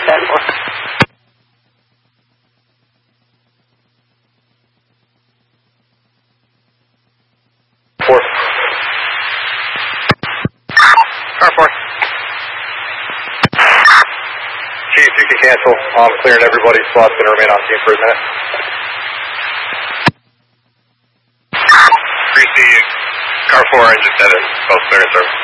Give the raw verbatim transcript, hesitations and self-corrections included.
ten four. Four. Car four. Chief, you can cancel. I'm clearing everybody's slots going to remain on scene for a minute. three C, car four, engine seven, both clear in service.